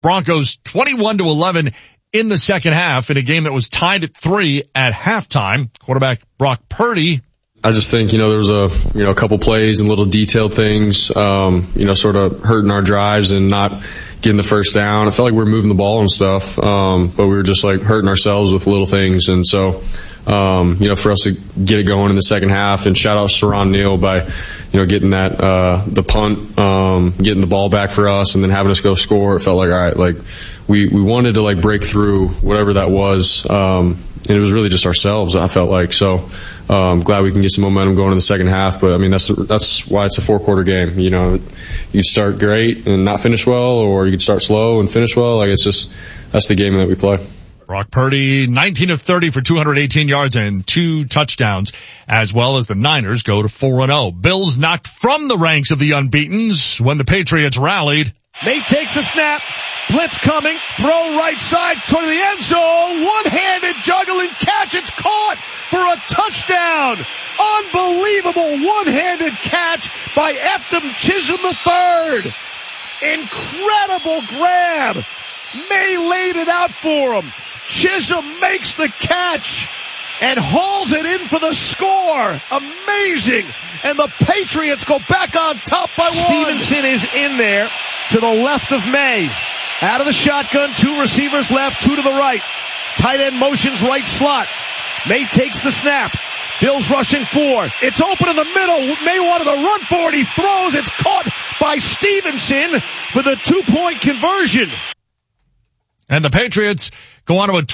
Broncos 21-11 in the second half in a game that was tied at 3 at halftime. Quarterback Brock Purdy. I just think, there was a couple plays and little detailed things, sort of hurting our drives and not getting the first down. I felt like we were moving the ball and stuff, but we were just like hurting ourselves with little things. And so, for us to get it going in the second half, and shout out Saron Neal by, getting that, the punt, getting the ball back for us and then having us go score. It felt like, all right, like we wanted to like break through whatever that was. And it was really just ourselves, I felt like. So, glad we can get some momentum going in the second half. But I mean, that's why it's a 4-quarter game. You start great and not finish well, or you can start slow and finish well. Like that's the game that we play. Brock Purdy, 19 of 30 for 218 yards and 2 touchdowns, as well as the Niners go to 4-0. Bills knocked from the ranks of the unbeatens when the Patriots rallied. Nate takes a snap. Blitz coming. Throw right side to the end zone. One-handed juggling catch. It's caught for a touchdown. Unbelievable one-handed catch by Eftim Chisholm III. Incredible grab. May laid it out for him. Chisholm makes the catch and hauls it in for the score. Amazing. And the Patriots go back on top by 1. Stevenson is in there to the left of May. Out of the shotgun, 2 receivers left, 2 to the right. Tight end motions right slot. May takes the snap. Bills rushing 4. It's open in the middle. May wanted to run for it. He throws. It's caught by Stevenson for the 2-point conversion. And the Patriots go on to a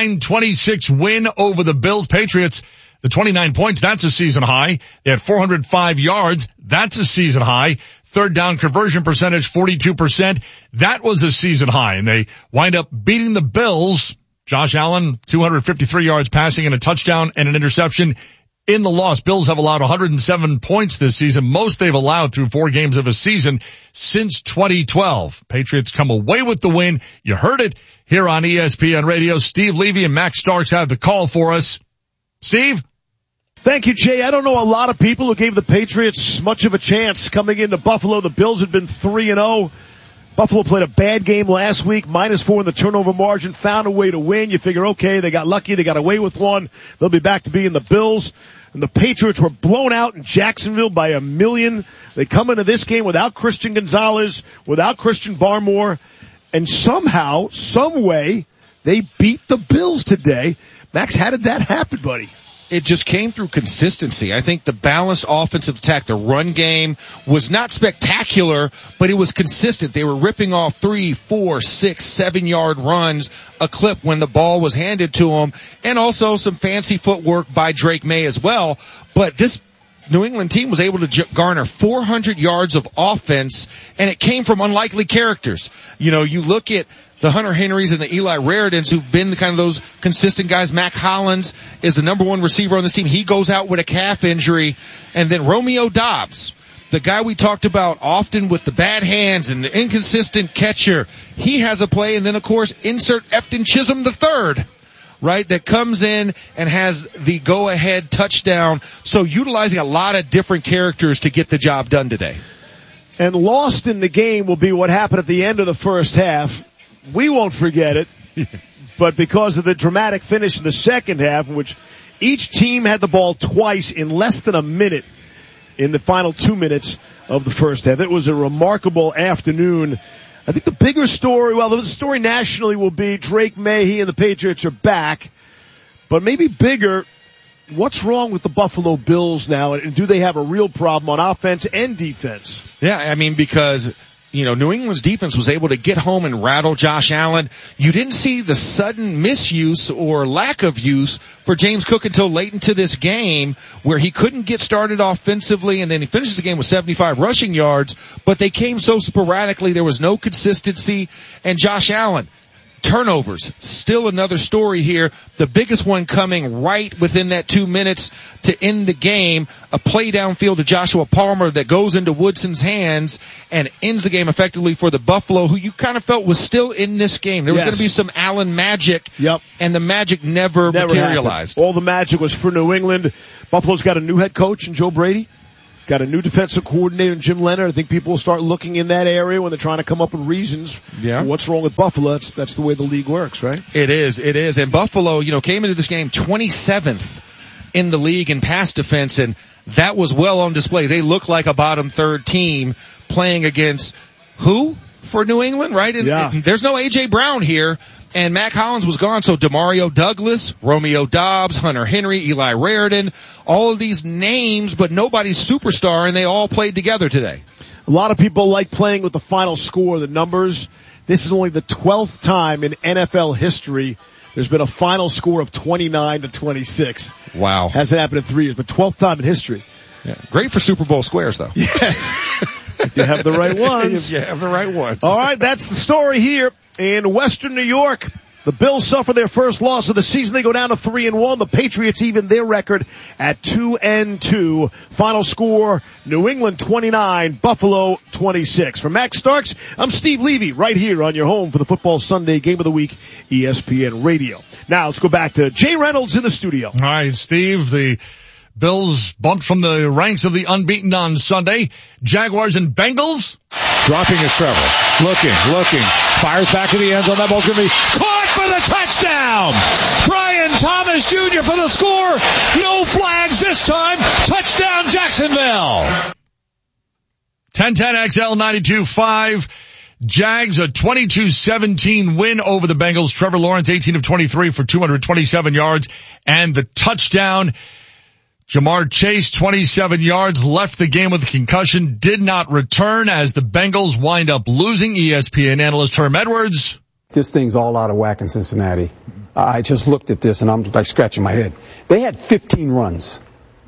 29-26 win over the Bills. Patriots, the 29 points, that's a season high. They had 405 yards. That's a season high. Third down conversion percentage, 42%. That was a season high. And they wind up beating the Bills. Josh Allen, 253 yards passing and a touchdown and an interception in the loss. Bills have allowed 107 points this season, most they've allowed through 4 games of a season since 2012. Patriots come away with the win. You heard it here on ESPN Radio. Steve Levy and Max Starks have the call for us. Steve? Thank you, Jay. I don't know a lot of people who gave the Patriots much of a chance coming into Buffalo. The Bills had been 3-0. Buffalo played a bad game last week, -4 in the turnover margin, found a way to win. You figure, okay, they got lucky, they got away with one. They'll be back to being the Bills. And the Patriots were blown out in Jacksonville by 1 million. They come into this game without Christian Gonzalez, without Christian Barmore, and somehow, some way, they beat the Bills today. Max, how did that happen, buddy? It just came through consistency. I think the balanced offensive attack, the run game was not spectacular, but it was consistent. They were ripping off 3, 4, 6, 7-yard runs a clip when the ball was handed to them, and also some fancy footwork by Drake May as well. But this New England team was able to garner 400 yards of offense, and it came from unlikely characters. You look at the Hunter Henrys and the Eli Raridans, who've been kind of those consistent guys. Mac Hollins is the number 1 receiver on this team. He goes out with a calf injury. And then Romeo Doubs, the guy we talked about often with the bad hands and the inconsistent catcher, he has a play. And then, of course, insert Eftim Chisholm III, right, that comes in and has the go-ahead touchdown. So utilizing a lot of different characters to get the job done today. And lost in the game will be what happened at the end of the first half. We won't forget it, but because of the dramatic finish in the second half, in which each team had the ball twice in less than a minute in the final 2 minutes of the first half. It was a remarkable afternoon. I think the bigger story, the story nationally will be Drake May, he and the Patriots are back, but maybe bigger, what's wrong with the Buffalo Bills now, and do they have a real problem on offense and defense? Yeah, because New England's defense was able to get home and rattle Josh Allen. You didn't see the sudden misuse or lack of use for James Cook until late into this game, where he couldn't get started offensively, and then he finishes the game with 75 rushing yards, but they came so sporadically, there was no consistency. And Josh Allen, turnovers, still another story here. The biggest one coming right within that 2 minutes to end the game. A play downfield to Joshua Palmer that goes into Woodson's hands and ends the game effectively for the Buffalo, who you kind of felt was still in this game. There was going to be some Allen magic, and the magic never materialized. Happened. All the magic was for New England. Buffalo's got a new head coach in Joe Brady. Got a new defensive coordinator, Jim Leonard. I think people will start looking in that area when they're trying to come up with reasons. Yeah. What's wrong with Buffalo? That's the way the league works, right? It is. And Buffalo, came into this game 27th in the league in pass defense, and that was well on display. They look like a bottom third team playing against who for New England, right? And there's no A.J. Brown here, and Mac Hollins was gone, so Demario Douglas, Romeo Doubs, Hunter Henry, Eli Raridan, all of these names, but nobody's superstar, and they all played together today. A lot of people like playing with the final score, the numbers. This is only the 12th time in NFL history there's been a final score of 29-26. Wow. Hasn't happened in 3 years, but 12th time in history. Yeah. Great for Super Bowl squares, though. Yes. If you have the right ones. If you have the right ones. All right, that's the story here in Western New York. The Bills suffer their first loss of the season. They go down to 3-1. The Patriots even their record at 2-2. Final score, New England 29, Buffalo 26. For Max Starks, I'm Steve Levy, right here on your home for the Football Sunday Game of the Week, ESPN Radio. Now let's go back to Jay Reynolds in the studio. All right, Steve, the Bills bumped from the ranks of the unbeaten on Sunday. Jaguars and Bengals. Dropping his Trevor. Looking. Fires back to the end zone. That ball's going to be caught for the touchdown. Brian Thomas Jr. for the score. No flags this time. Touchdown Jacksonville. 10-10 XL 92.5. Jags a 22-17 win over the Bengals. Trevor Lawrence 18 of 23 for 227 yards and the touchdown. Jamar Chase, 27 yards, left the game with a concussion, did not return as the Bengals wind up losing. ESPN analyst Herm Edwards. This thing's all out of whack in Cincinnati. I just looked at this and I'm like scratching my head. They had 15 runs,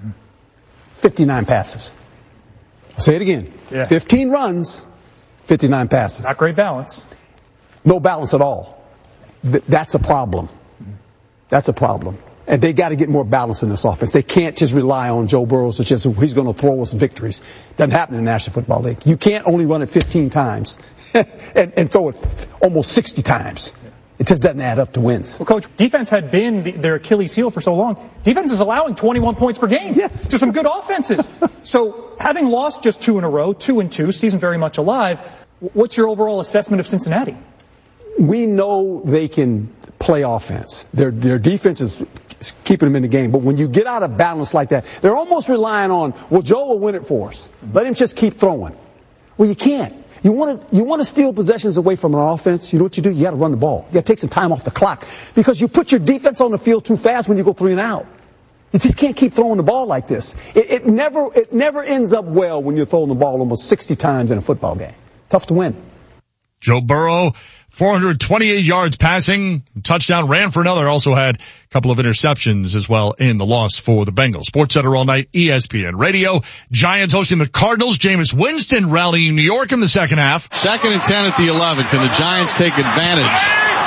59 passes. I'll say it again. Yeah. 15 runs, 59 passes. Not great balance. No balance at all. That's a problem. That's a problem. And they got to get more balance in this offense. They can't just rely on Joe Burrow, such as he's going to throw us victories. Doesn't happen in the National Football League. You can't only run it 15 times and throw it almost 60 times. It just doesn't add up to wins. Well, Coach, defense had been their Achilles heel for so long. Defense is allowing 21 points per game to some good offenses. So having lost just 2 in a row, 2-2, season very much alive, what's your overall assessment of Cincinnati? We know they can play offense. Their defense is keeping them in the game. But when you get out of balance like that, they're almost relying on, well, Joe will win it for us. Let him just keep throwing. Well, you can't. You want to steal possessions away from an offense. You know what you do? You got to run the ball. You got to take some time off the clock because you put your defense on the field too fast when you go 3 and out. You just can't keep throwing the ball like this. It never ends up well when you're throwing the ball almost 60 times in a football game. Tough to win. Joe Burrow, 428 yards passing, touchdown, ran for another, also had a couple of interceptions as well in the loss for the Bengals. Sports Center all night, ESPN Radio. Giants hosting the Cardinals. Jameis Winston rallying New York in the second half. 2nd and 10 at the 11. Can the Giants take advantage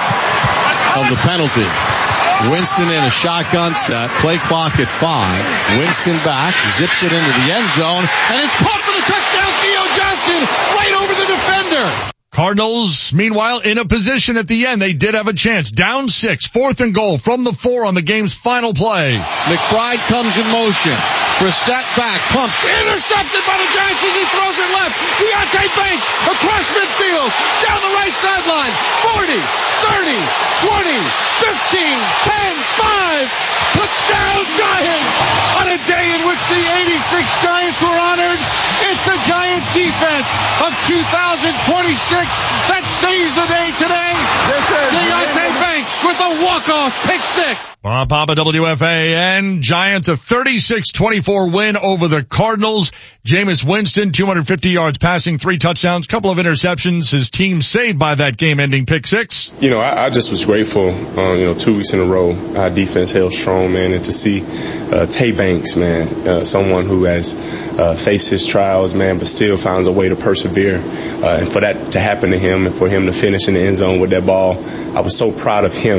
of the penalty? Winston in a shotgun set, play clock at 5. Winston back, zips it into the end zone, and it's caught for the touchdown. Theo Johnson right over the defender. Cardinals, meanwhile, in a position at the end. They did have a chance. Down 6, 4th and goal from the 4 on the game's final play. McBride comes in motion. Brissett back, pumps, intercepted by the Giants as he throws it left. Deontay Banks across midfield, down the right sideline. 40, 30, 20, 15, 10, 5. Touchdown Giants! On a day in which the 86 Giants were honored, it's the Giant defense of 2026 that saves the day today. Deontay Banks with a walk-off pick 6. Bob Papa, WFAN. Giants a 36-24 win over the Cardinals. Jameis Winston, 250 yards passing, 3 touchdowns, couple of interceptions. His team saved by that game-ending pick 6. You know, I just was grateful, 2 weeks in a row, our defense held strong, man, and to see Tay Banks, man, someone who has faced his trials, man, but still finds a way to persevere. And for that to happen to him and for him to finish in the end zone with that ball, I was so proud of him.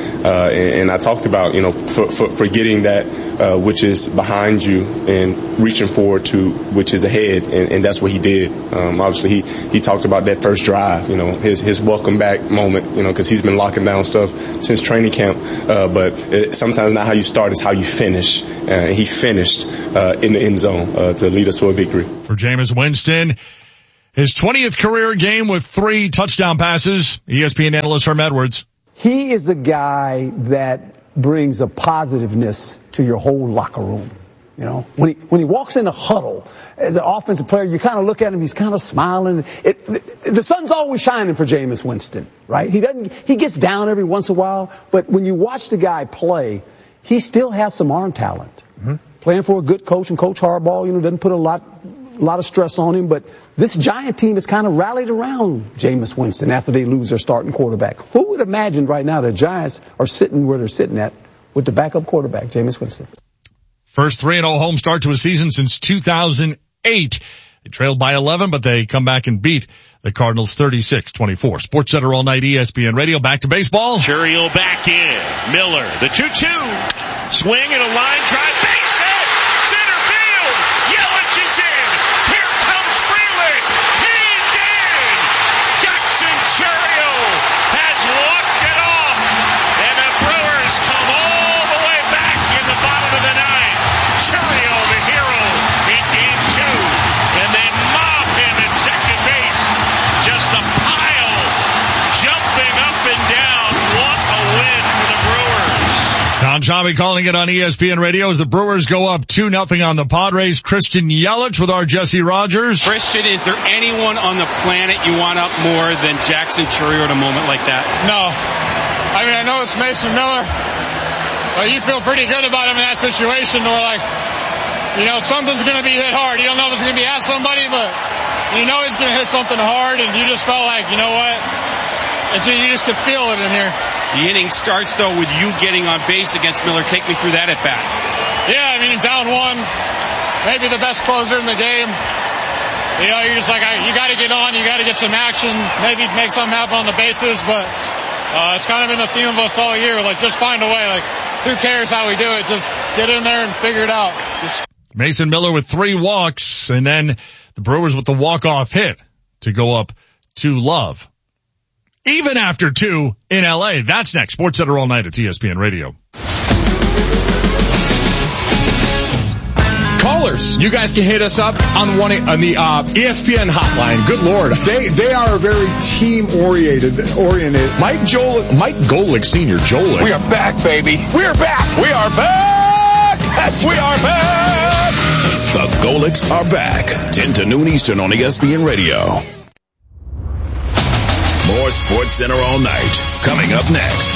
And I talked about, forgetting that, which is behind you and reaching forward to which is ahead. And that's what he did. Obviously he talked about that first drive, his welcome back moment, cause he's been locking down stuff since training camp. But sometimes not how you start, it's how you finish. And he finished, in the end zone, to lead us to a victory. For Jameis Winston, his 20th career game with 3 touchdown passes. ESPN analyst Herm Edwards. He is a guy that brings a positiveness to your whole locker room. When he walks in a huddle as an offensive player, you kind of look at him, he's kind of smiling. The sun's always shining for Jameis Winston, right? He gets down every once in a while, but when you watch the guy play, he still has some arm talent. Mm-hmm. Playing for a good coach, and Coach Harbaugh, doesn't put a lot of stress on him, but this Giant team has kind of rallied around Jameis Winston after they lose their starting quarterback. Who would imagine right now the Giants are sitting where they're sitting at with the backup quarterback, Jameis Winston? First 3-0 home start to a season since 2008. They trailed by 11, but they come back and beat the Cardinals 36-24. SportsCenter all night, ESPN Radio. Back to baseball. Churiel back in. Miller, the 2-2. Swing and a line drive. Base hit. Center field. Yelich is in. Here comes Freeland. He's in. Jackson Churiel has walked it off. And the Brewers come all the way back in the bottom of the 9th. Churiel, the hero, in game 2. And they mob him at second base. Just a pile jumping up and down. What a win for the Brewers. Don Schaube calling it on ESPN Radio as the Brewers go up 2-0 on the Padres. Christian Yelich with our Jesse Rogers. Christian, is there anyone on the planet you want up more than Jackson Churiel at a moment like that? No. I know it's Mason Miller, but you feel pretty good about him in that situation where, something's going to be hit hard. You don't know if it's going to be at somebody, but he's going to hit something hard, and you just felt like, you know what? You just could feel it in here. The inning starts, though, with you getting on base against Miller. Take me through that at bat. Yeah, down 1, maybe the best closer in the game. You're just like, you got to get on, you got to get some action, maybe make something happen on the bases, but it's kind of been the theme of us all year. Just find a way. Who cares how we do it? Just get in there and figure it out. Mason Miller with 3 walks, and then the Brewers with the walk-off hit to go up 2-0. Even after 2 in LA. That's next. SportsCenter all night at ESPN Radio. Callers, you guys can hit us up on the ESPN hotline. Good Lord. They are very team oriented. Mike Golick Sr. Jolik. We are back, baby. We are back. We are back. We are back. The Golicks are back. 10 to noon Eastern on ESPN Radio. More SportsCenter all night. Coming up next.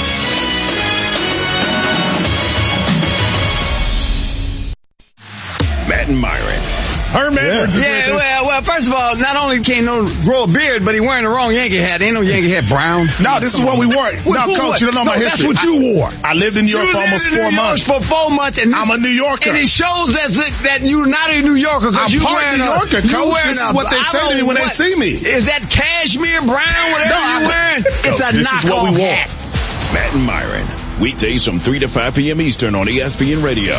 Matt and Myron. Herm Edwards. Yeah, well, first of all, not only can't grow a beard, but he wearing the wrong Yankee hat. Ain't no Yankee hat brown. No, this is what we wore. No, Coach, you don't know my history. That's what you wore. I lived in New York for almost 4 months. For 4 months, and I'm a New Yorker. And it shows that you're not a New Yorker. I'm part New Yorker, Coach. This is what they say to me when they see me. Is that cashmere brown, whatever you're wearing? It's a knockoff hat. Matt and Myron. Weekdays from 3 to 5 p.m. Eastern on ESPN Radio.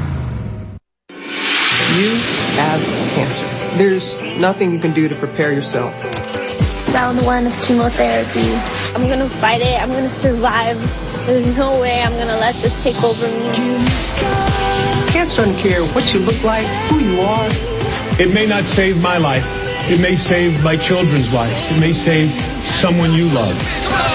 You have cancer. There's nothing you can do to prepare yourself. Round 1 of chemotherapy. I'm going to fight it. I'm going to survive. There's no way I'm going to let this take over me. Cancer doesn't care what you look like, who you are. It may not save my life. It may save my children's life. It may save someone you love.